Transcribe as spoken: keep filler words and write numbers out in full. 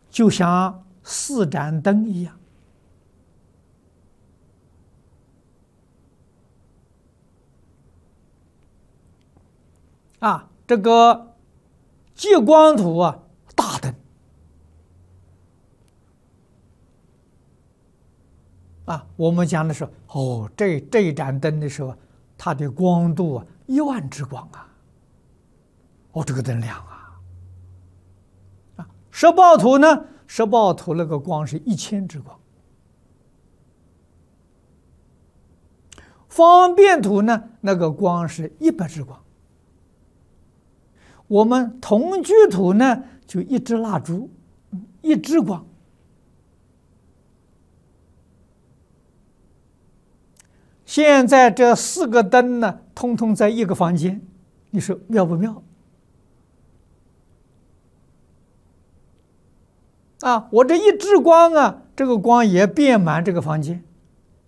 就像四盏灯一样。啊，这个极光图啊，大灯啊，我们讲的是哦，这这一盏灯的时候，它的光度啊，一万之光啊，哦，这个灯亮啊。啊，摄报图呢，摄报图那个光是一千之光。方便图呢，那个光是一百之光。我们同居图呢，就一支蜡烛，一支光。现在这四个灯呢，通通在一个房间，你说妙不妙？啊，我这一支光啊，这个光也遍满这个房间。